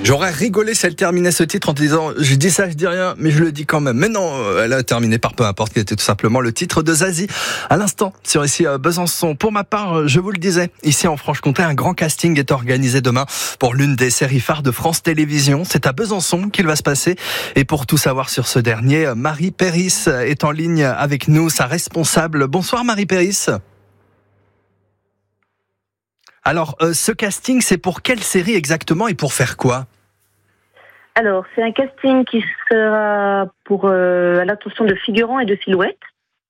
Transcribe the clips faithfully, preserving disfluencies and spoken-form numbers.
J'aurais rigolé si elle terminait ce titre en te disant je dis ça, je dis rien, mais je le dis quand même. Mais non, elle a terminé par peu importe, qui était tout simplement le titre de Zazie. À l'instant, sur ici Besançon. Pour ma part, je vous le disais, ici en Franche-Comté, un grand casting est organisé demain pour l'une des séries phares de France Télévisions. C'est à Besançon qu'il va se passer. Et pour tout savoir sur ce dernier, Marie Péris est en ligne avec nous, sa responsable. Bonsoir Marie Péris. Alors, euh, ce casting, c'est pour quelle série exactement et pour faire quoi ? Alors, c'est un casting qui sera pour euh, à l'attention de figurants et de silhouettes.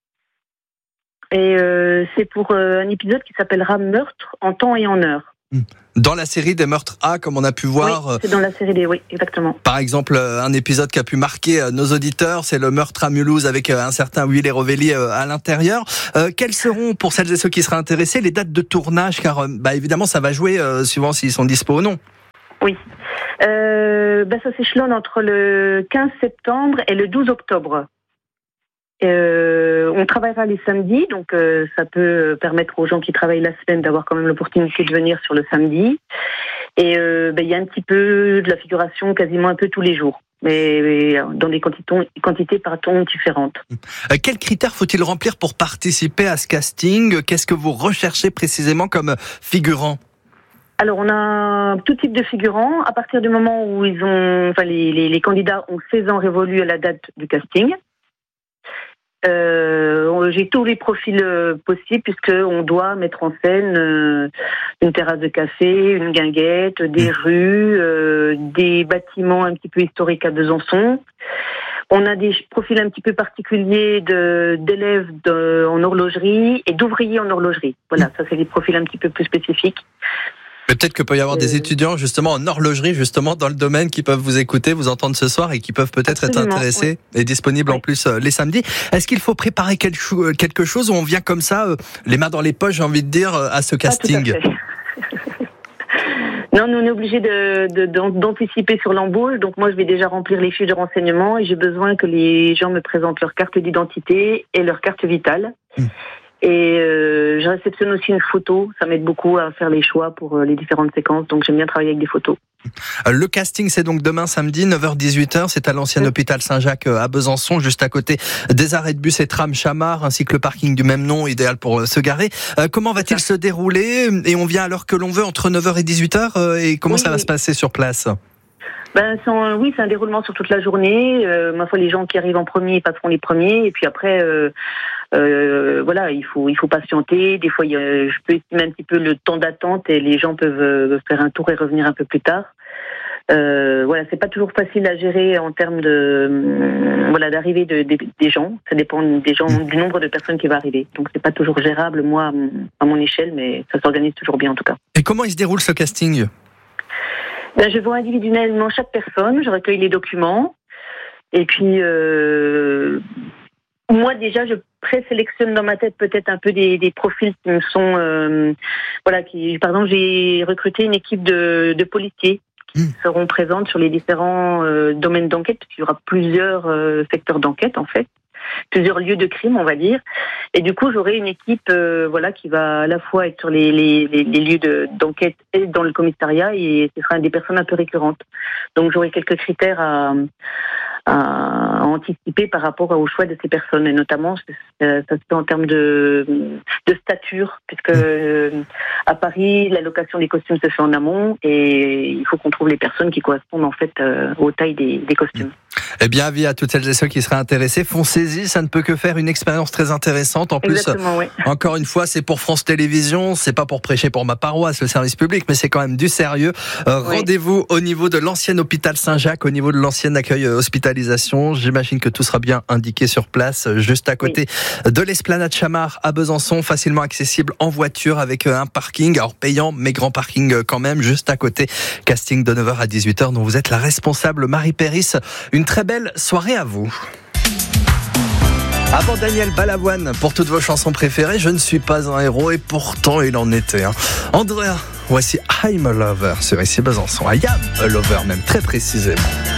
Et euh, c'est pour euh, un épisode qui s'appellera Meurtre en temps et en heure. Dans la série des meurtres A, comme on a pu voir. Oui, c'est dans la série des, oui, exactement. Par exemple, un épisode qui a pu marquer nos auditeurs, c'est le meurtre à Mulhouse avec un certain Willy Rovelli à l'intérieur. Euh, quelles seront, pour celles et ceux qui seraient intéressés, les dates de tournage ? Car, bah, évidemment, ça va jouer euh, suivant s'ils sont dispo ou non. Oui. Euh, bah, ça s'échelonne entre le quinze septembre et le douze octobre. Euh, on travaillera les samedis, donc euh, ça peut permettre aux gens qui travaillent la semaine d'avoir quand même l'opportunité de venir sur le samedi. Et euh, ben, y a un petit peu de la figuration quasiment un peu tous les jours, mais, mais dans des quantités, quantités pardon, différentes. Euh, quels critères faut-il remplir pour participer à ce casting ? Qu'est-ce que vous recherchez précisément comme figurant ? Alors, on a tout type de figurants. À partir du moment où ils ont, enfin, les, les, les candidats ont seize ans révolus à la date du casting. Euh, j'ai tous les profils euh, possibles puisqu'on doit mettre en scène euh, une terrasse de café, une guinguette, des rues, euh, des bâtiments un petit peu historiques à Besançon. On a des profils un petit peu particuliers de, d'élèves de, en horlogerie et d'ouvriers en horlogerie. Voilà, ça c'est des profils un petit peu plus spécifiques. Peut-être que peut y avoir des étudiants justement en horlogerie, justement dans le domaine, qui peuvent vous écouter, vous entendre ce soir et qui peuvent peut-être Absolument, être intéressés oui. et disponibles oui. en plus euh, les samedis. Est-ce qu'il faut préparer quelque, quelque chose ou on vient comme ça, euh, les mains dans les poches, j'ai envie de dire, euh, à ce casting ? Pas tout à fait. Non, nous on est obligés de, de, d'anticiper sur l'embauche, donc moi je vais déjà remplir les fiches de renseignement et j'ai besoin que les gens me présentent leur carte d'identité et leur carte vitale. Mmh. Et euh, je réceptionne aussi une photo, ça m'aide beaucoup à faire les choix pour euh, les différentes séquences, donc j'aime bien travailler avec des photos. Le casting, c'est donc demain samedi, neuf heures dix-huit heures, c'est à l'ancien oui. hôpital Saint-Jacques à Besançon, juste à côté des arrêts de bus et tram Chamard, ainsi que le parking du même nom, idéal pour se garer. Euh, comment va-t-il se dérouler ? Et on vient à l'heure que l'on veut, entre neuf heures et dix-huit heures, et comment oui, ça va oui. se passer sur place ? Ben, c'est un, oui, c'est un déroulement sur toute la journée. Euh, ma foi, les gens qui arrivent en premier passeront les premiers, et puis après, euh, euh, voilà, il faut, il faut patienter. Des fois, il y a, je peux estimer un petit peu le temps d'attente, et les gens peuvent euh, faire un tour et revenir un peu plus tard. Euh, voilà, c'est pas toujours facile à gérer en termes de, euh, voilà, d'arrivée de, de, des gens. Ça dépend des gens, du nombre de personnes qui va arriver. Donc, c'est pas toujours gérable, moi, à mon, à mon échelle, mais ça s'organise toujours bien en tout cas. Et comment il se déroule ce casting ? Ben, je vois individuellement chaque personne, je recueille les documents, et puis euh, moi déjà je présélectionne dans ma tête peut-être un peu des, des profils qui me sont, euh, voilà, qui, par exemple j'ai recruté une équipe de, de policiers qui mmh. seront présentes sur les différents euh, domaines d'enquête, parce qu'il y aura plusieurs euh, secteurs d'enquête en fait. Plusieurs lieux de crime, on va dire. Et du coup, j'aurai une équipe euh, voilà, qui va à la fois être sur les, les, les, les lieux de, d'enquête et dans le commissariat, et ce sera des personnes un peu récurrentes. Donc, j'aurai quelques critères à, à anticiper par rapport au choix de ces personnes. Et notamment, ça, ça se fait en termes de, de stature, puisque euh, à Paris, la location des costumes se fait en amont, et il faut qu'on trouve les personnes qui correspondent en fait euh, aux tailles des, des costumes. Eh bien, avis à toutes celles et ceux qui seraient intéressés, foncez-y, ça ne peut que faire une expérience très intéressante. En plus, oui. encore une fois, c'est pour France Télévisions, c'est pas pour prêcher pour ma paroisse, le service public, mais c'est quand même du sérieux. Euh, oui. Rendez-vous au niveau de l'ancien hôpital Saint-Jacques, au niveau de l'ancien accueil hospitalisation. J'imagine que tout sera bien indiqué sur place, juste à côté oui. de l'esplanade Chamard à Besançon, facilement accessible en voiture avec un parking, alors payant, mais grand parking quand même, juste à côté. Casting de neuf heures à dix-huit heures, dont vous êtes la responsable, Marie Péris. Une très belle soirée à vous. Avant Daniel Balavoine, pour toutes vos chansons préférées, je ne suis pas un héros et pourtant il en était un. Andrea, voici I'm a Lover sur ici Besançon. I am a Lover même, très précisément.